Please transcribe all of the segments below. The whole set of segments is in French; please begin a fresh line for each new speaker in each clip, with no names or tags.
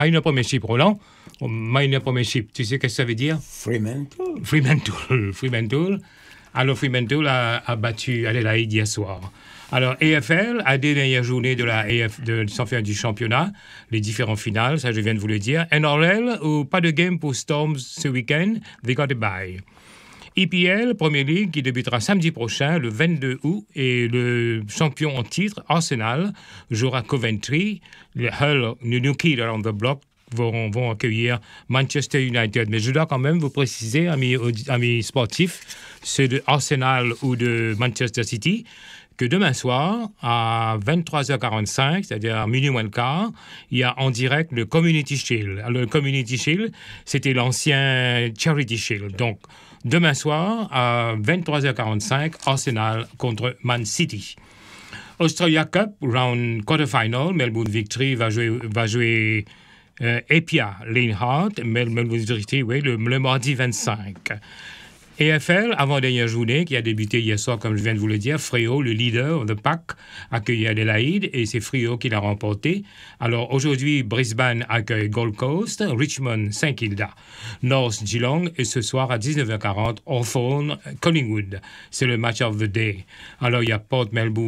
Minor Premiership, Roland. Minor Premiership, tu sais qu'est-ce que ça veut dire? Fremantle. Alors, Fremantle a battu Adelaide hier soir. Alors, AFL, à des dernières journées du championnat, les différents finales, ça je viens de vous le dire. NRL, pas de game pour Storms ce week-end, they got a bye. EPL, Premier League, qui débutera samedi prochain, le 22 août, et le champion en titre, Arsenal, jouera Coventry. Le Hull, New Kid Around the Block, vont accueillir Manchester United. Mais je dois quand même vous préciser, amis sportifs, ceux de Arsenal ou de Manchester City, que demain soir, à 23h45, c'est-à-dire à minuit moins le quart, il y a en direct le Community Shield. Alors, le Community Shield, c'était l'ancien Charity Shield. Donc, demain soir, à 23h45, Arsenal contre Man City. Australia Cup, round quarterfinal, Melbourne Victory va jouer Epia, Lane Hart, Melbourne Victory, oui, le mardi 25. AFL, avant-dernière journée, qui a débuté hier soir, comme je viens de vous le dire, Freo, le leader de pack, accueille Adelaide, et c'est Freo qui l'a remporté. Alors aujourd'hui, Brisbane accueille Gold Coast, Richmond, Saint-Kilda, North Geelong, et ce soir à 19h40, Hawthorn, Collingwood. C'est le match of the day. Alors il y a Port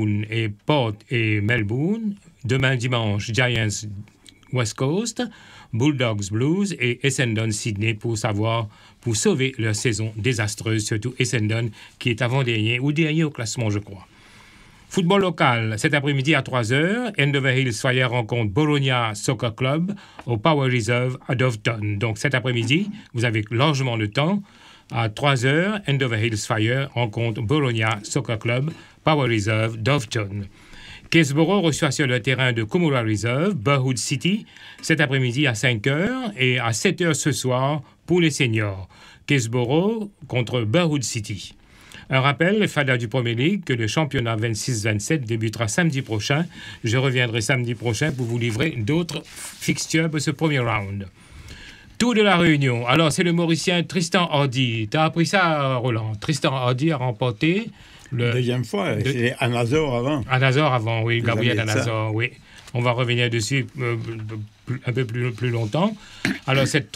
et Melbourne. Demain dimanche, Giants, West Coast, Bulldogs Blues et Essendon Sydney pour sauver leur saison désastreuse, surtout Essendon qui est avant-dernier ou dernier au classement, je crois. Football local, cet après-midi à 3h, Endeavour Hills Fire rencontre Bologna Soccer Club au Power Reserve à Doveton. Donc cet après-midi, vous avez largement le temps. À 3h, Endeavour Hills Fire rencontre Bologna Soccer Club, Power Reserve, Doveton. Keysborough reçoit sur le terrain de Kumura Reserve, Burwood City, cet après-midi à 5h et à 7h ce soir pour les seniors. Keysborough contre Burwood City. Un rappel, les fadas du Premier League, que le championnat 26-27 débutera samedi prochain. Je reviendrai samedi prochain pour vous livrer d'autres fixtures pour ce premier round. Tour de la Réunion. Alors, c'est le Mauricien Tristan Hardy. Tu as appris ça, Roland? Tristan Hardy a remporté...
Deuxième fois, c'est Anazor avant.
Anazor avant, oui, Gabriel Anazor, oui. On va revenir dessus un peu plus longtemps. Alors, cette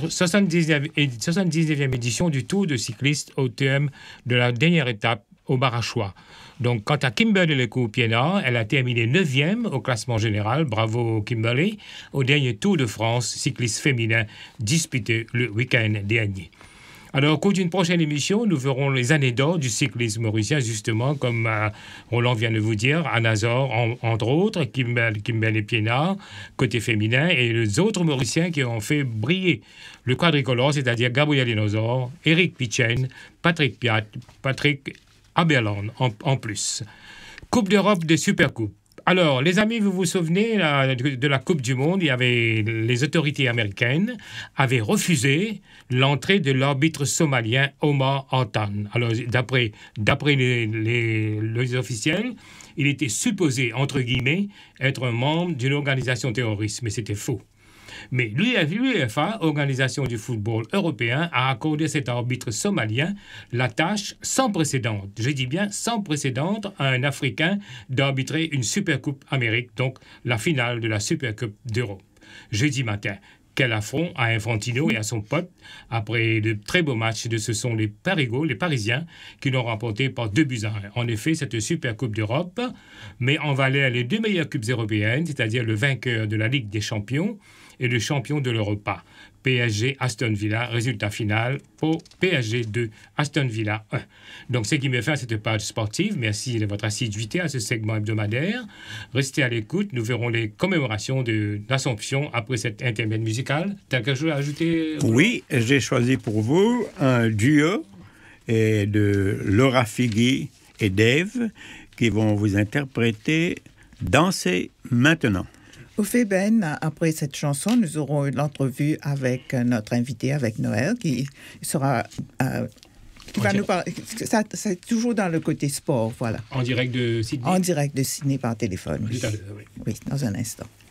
79e édition du Tour de cycliste au terme de la dernière étape au Barachois. Donc, quant à Kimberley Lecourt-Piénard, elle a terminé 9e au classement général. Bravo Kimberley, au dernier Tour de France cycliste féminin disputé le week-end dernier. Alors, au cours d'une prochaine émission, nous verrons les années d'or du cyclisme mauricien, justement, comme Roland vient de vous dire, Anazor, entre autres, Kimberley Piénard, côté féminin, et les autres Mauriciens qui ont fait briller le quadricolore, c'est-à-dire Gabriel Dinosaure, Éric Pichen, Patrick Piat, Patrick Aberland, en plus. Coupe d'Europe de Supercoupe. Alors, les amis, vous vous souvenez de la Coupe du Monde, les autorités américaines avaient refusé l'entrée de l'arbitre somalien Omar Artan. Alors, d'après les officiels, il était supposé, entre guillemets, être un membre d'une organisation terroriste, mais c'était faux. Mais l'UEFA, Organisation du football européen, a accordé à cet arbitre somalien la tâche sans précédent, je dis bien sans précédent, à un Africain d'arbitrer une Supercoupe Amérique, donc la finale de la Supercoupe d'Europe. Jeudi matin, quel affront à Infantino et à son pote. Après de très beaux matchs, ce sont les Parigots, les Parisiens, qui l'ont remporté par 2-1. En effet, cette Supercoupe d'Europe met en valeur les deux meilleures coupes européennes, c'est-à-dire le vainqueur de la Ligue des Champions et le champion de l'Europa. PSG Aston Villa, résultat final pour PSG 2, Aston Villa 1. Donc, ce qui me fait à cette page sportive. Merci de votre assiduité à ce segment hebdomadaire. Restez à l'écoute, nous verrons les commémorations de l'Assomption après cet intermède musical. Tu as quelque chose à ajouter?
Oui, j'ai choisi pour vous un duo de Laura Figui et Dave qui vont vous interpréter « Danser maintenant ».
Au fait, Ben, après cette chanson, nous aurons l'entrevue avec notre invité, avec Noël, qui sera... qui va nous parler... Ça, c'est toujours dans le côté sport, voilà.
En direct de Sydney?
En direct de Sydney par téléphone.
Tout à l'heure, oui.
Oui, dans un instant.